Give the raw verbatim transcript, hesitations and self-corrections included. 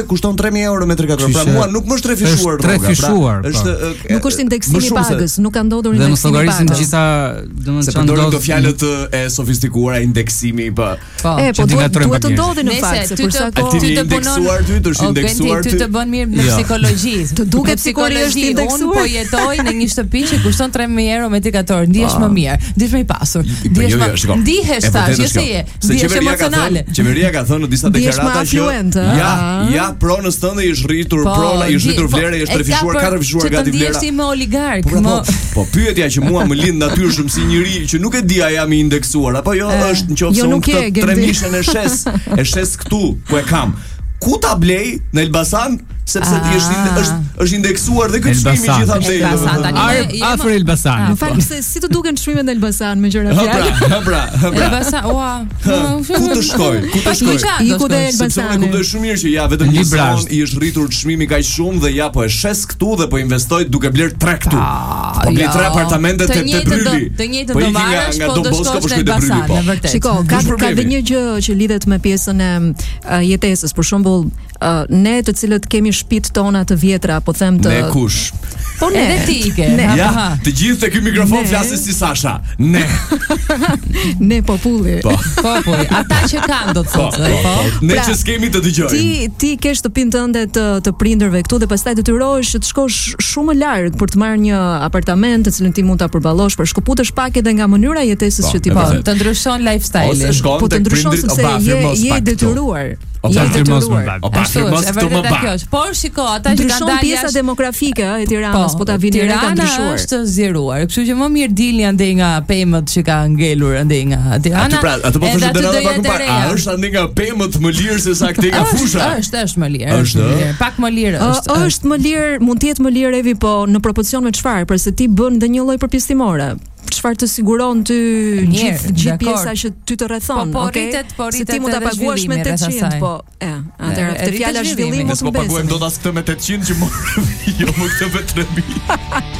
kushton tre mijë euro metri katror. Pra mua nuk më është trefishuar rroga. Trefishuar. Është nuk është indeksimi i pagës, nuk ka ndodhur indeksimi i pagës. Dhe mos llogarisin gjitha, domethënë çfarë ndodh këto fjalët e sofistikuara indeksimi po. E po duhet të ndodhi në fakt, se për sa kohë ti të indeksuar ty, të indeksuar ty. Ty të bën mirë në psikologji. Të duket psikologjisht indeksuar. Unë po jetoj në një shtëpi që kushton tre mijë euro metri katror. Ndihesh më mirë, ndihesh më i pasur. Ndihesh më ndihesh tash, jo se je. Ndihesh emocionale. Qeveria ka thënë në disa deklarata që ja, ja pronës tënde i është rritur, prona i është rritur vlera, i është trefishuar, ka trefishuar gati vlera. Ti më oligark, më. Po pyetja që mua më lind natyrshëm si njëri që nuk e di a jam i indeksuar apo jo, është nëse unë këtë tre mishën e shes, e shes këtu ku e kam. Ku ta blej në Elbasan sepse ti është është është indeksuar dhe ky çmimi gjithandej. Afër Elbasan. Në fakt se si të duken çmimet në Elbasan me gjëra fjalë. Ha pra, ha pra. Elbasan, ua. Ku të shkoj? Ku të shkoj? Iku te Elbasani. Ku do shumë mirë që ja vetëm një zon i është rritur çmimi kaq shumë dhe ja po e shes këtu dhe po investoj duke bler tre këtu. Po bler tre apartamente te te Bryli. Të njëjtën do marrësh, po do shkosh në Elbasan, në vërtet. Shiko, ka ka edhe një gjë që lidhet me pjesën e jetesës. Për shembull, ne të cilët kemi shtëpitë tona të vjetra, po them të Ne kush? Po ne. Edhe ti ke. Ja, të gjithë te ky mikrofon flasin si Sasha. Ne. Ne populli. Po. Populli, ata që kanë do të thotë, po. Ne që skemi të dëgjojmë. Ti ti ke shtëpinë tënde të të prindërve këtu dhe pastaj detyrohesh që të shkosh shumë larg për të marrë një apartament të cilin ti mund ta përballosh, për shkëputesh pak edhe nga mënyra jetesës që ti po. Të ndryshon lifestyle-in. Po të ndryshon sepse je je detyruar. Ja detyruar. Ashtu është këtu më bë. Por shiko, ata që kanë dalë pjesa demografike e Tiranës, po ta vini re ka ndryshuar. Është zgjeruar. Kështu që më mirë dilni andej nga pemët që ka ngelur andej nga Tirana. Atë pra, atë po thoshë dera pak më parë. A është andej nga pemët më lirë se sa këtej nga fusha? Është, është më lirë. Është pak më lirë është. Është më lirë, mund të jetë më lirë Evi, po në proporcion me çfarë? Përse ti bën edhe një lloj përpjesëtimore. Çfarë të siguron ty gjithë gjithë pjesa që ty të rrethon, po, okay? Rritet, po rritet. Se ti mund ta paguash me tetëqind, po, e, atëherë këtë fjala zhvillimi mos u Ne po paguajmë dot as këtë me tetëqind që morëm, jo më këtë me tre mijë.